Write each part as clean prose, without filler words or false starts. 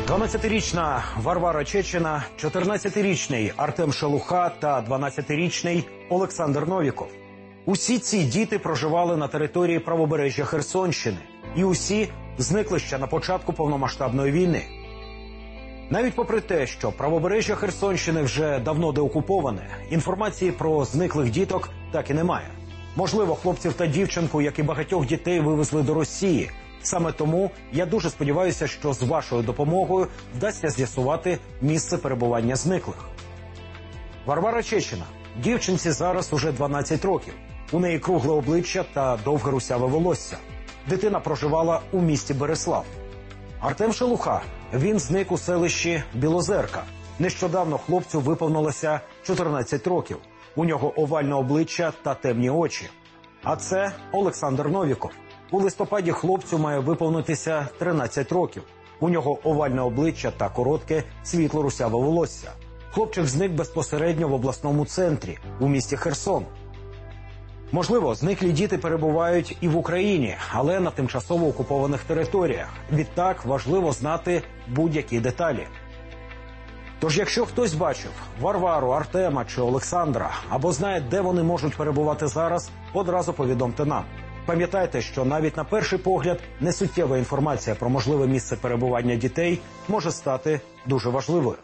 12-річна Варвара Чечина, 14-річний Артем Шелуха та 12-річний Олександр Новіков. Усі ці діти проживали на території правобережжя Херсонщини. І усі зникли ще на початку повномасштабної війни. Навіть попри те, що правобережжя Херсонщини вже давно деокуповане, інформації про зниклих діток так і немає. Можливо, хлопців та дівчинку, як і багатьох дітей, вивезли до Росії. Саме тому я дуже сподіваюся, що з вашою допомогою вдасться з'ясувати місце перебування зниклих. Варвара Чечина. Дівчинці зараз уже 12 років. У неї кругле обличчя та довге русяве волосся. Дитина проживала у місті Береслав. Артем Шелуха. Він зник у селищі Білозерка. Нещодавно хлопцю виповнилося 14 років. У нього овальне обличчя та темні очі. А це Олександр Новіков. У листопаді хлопцю має виповнитися 13 років. У нього овальне обличчя та коротке світло-русяве волосся. Хлопчик зник безпосередньо в обласному центрі, у місті Херсон. Можливо, зниклі діти перебувають і в Україні, але на тимчасово окупованих територіях. Відтак важливо знати будь-які деталі. Тож, якщо хтось бачив Варвару, Артема чи Олександра, або знає, де вони можуть перебувати зараз, одразу повідомте нам. Пам'ятайте, що навіть на перший погляд несуттєва інформація про можливе місце перебування дітей може стати дуже важливою.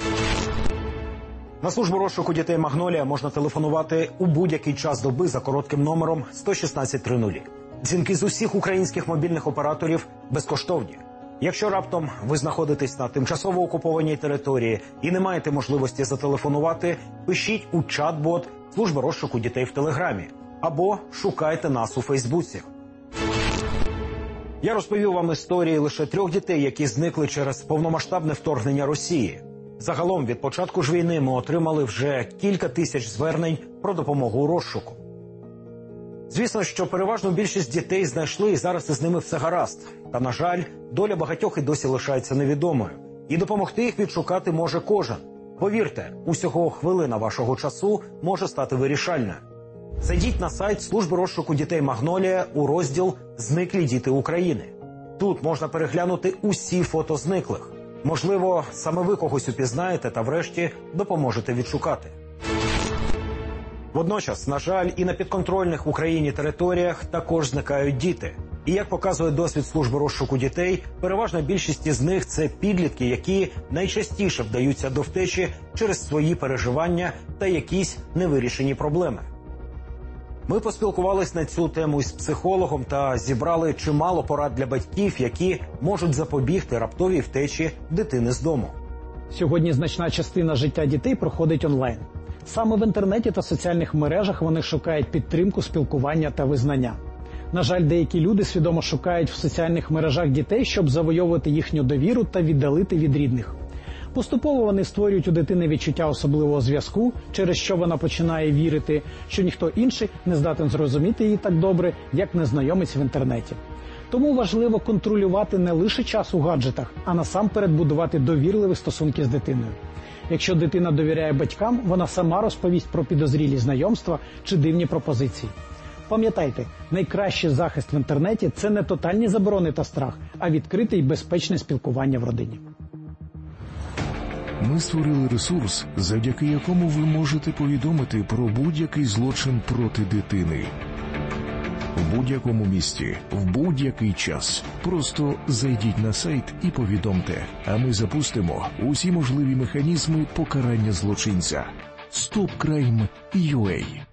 На службу розшуку дітей «Магнолія» можна телефонувати у будь-який час доби за коротким номером 11630. Дзвінки з усіх українських мобільних операторів безкоштовні. Якщо раптом ви знаходитесь на тимчасово окупованій території і не маєте можливості зателефонувати, пишіть у чат-бот служби розшуку дітей в Телеграмі або шукайте нас у Фейсбуці. Я розповів вам історії лише 3 дітей, які зникли через повномасштабне вторгнення Росії. Загалом від початку ж війни ми отримали вже кілька тисяч звернень про допомогу у розшуку. Звісно, що переважну більшість дітей знайшли і зараз із ними все гаразд. Та, на жаль, доля багатьох і досі лишається невідомою. І допомогти їх відшукати може кожен. Повірте, усього хвилина вашого часу може стати вирішальною. Зайдіть на сайт служби розшуку дітей «Магнолія» у розділ «Зниклі діти України». Тут можна переглянути усі фото зниклих. Можливо, саме ви когось упізнаєте та врешті допоможете відшукати. Водночас, на жаль, і на підконтрольних Україні територіях також зникають діти. І як показує досвід служби розшуку дітей, переважна більшість із них – це підлітки, які найчастіше вдаються до втечі через свої переживання та якісь невирішені проблеми. Ми поспілкувались на цю тему із психологом та зібрали чимало порад для батьків, які можуть запобігти раптовій втечі дитини з дому. Сьогодні значна частина життя дітей проходить онлайн. Саме в інтернеті та соціальних мережах вони шукають підтримку, спілкування та визнання. На жаль, деякі люди свідомо шукають в соціальних мережах дітей, щоб завойовувати їхню довіру та віддалити від рідних. Поступово вони створюють у дитини відчуття особливого зв'язку, через що вона починає вірити, що ніхто інший не здатен зрозуміти її так добре, як незнайомець в інтернеті. Тому важливо контролювати не лише час у гаджетах, а насамперед будувати довірливі стосунки з дитиною. Якщо дитина довіряє батькам, вона сама розповість про підозрілі знайомства чи дивні пропозиції. Пам'ятайте, найкращий захист в інтернеті – це не тотальні заборони та страх, а відкрите і безпечне спілкування в родині. Ми створили ресурс, завдяки якому ви можете повідомити про будь-який злочин проти дитини. В будь-якому місті, в будь-який час. Просто зайдіть на сайт і повідомте, а ми запустимо усі можливі механізми покарання злочинця. StopCrime.ua